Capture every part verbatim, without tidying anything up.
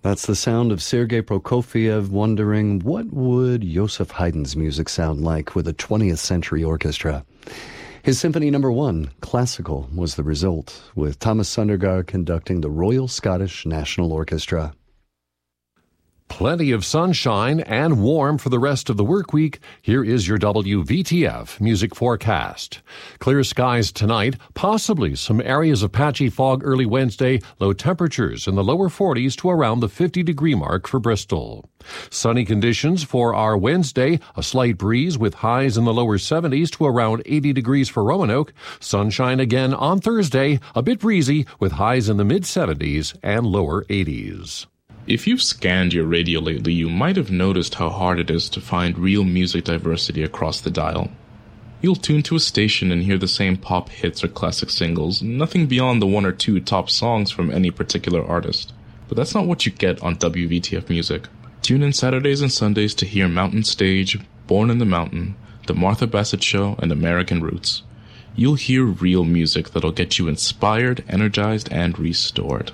That's the sound of Sergei Prokofiev wondering what would Joseph Haydn's music sound like with a twentieth century orchestra. His Symphony Number One, Classical, was the result, with Thomas Sundergaard conducting the Royal Scottish National Orchestra. Plenty of sunshine and warm for the rest of the work week. Here is your W V T F music forecast. Clear skies tonight, possibly some areas of patchy fog early Wednesday, low temperatures in the lower forties to around the fifty degree mark for Bristol. Sunny conditions for our Wednesday, a slight breeze with highs in the lower seventies to around eighty degrees for Roanoke. Sunshine again on Thursday, a bit breezy with highs in the mid seventies and lower eighties. If you've scanned your radio lately, you might have noticed how hard it is to find real music diversity across the dial. You'll tune to a station and hear the same pop hits or classic singles, nothing beyond the one or two top songs from any particular artist. But that's not what you get on W V T F Music. Tune in Saturdays and Sundays to hear Mountain Stage, Born in the Mountain, The Martha Bassett Show, and American Roots. You'll hear real music that'll get you inspired, energized, and restored.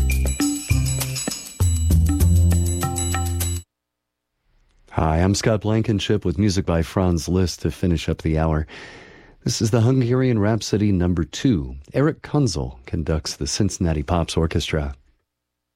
Hi, I'm Scott Blankenship with music by Franz Liszt to finish up the hour. This is the Hungarian Rhapsody number two. Eric Kunzel conducts the Cincinnati Pops Orchestra.